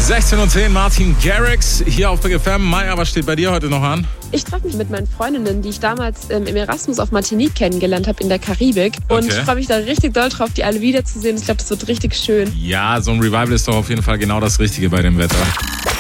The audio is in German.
16:10 Martin Garrix hier auf Big FM. Maya, was steht bei dir heute noch an? Ich treffe mich mit meinen Freundinnen, die ich damals im Erasmus auf Martinique kennengelernt habe in der Karibik. Und ich freue mich da richtig doll drauf, die alle wiederzusehen. Ich glaube, das wird richtig schön. Ja, so ein Revival ist doch auf jeden Fall genau das Richtige bei dem Wetter.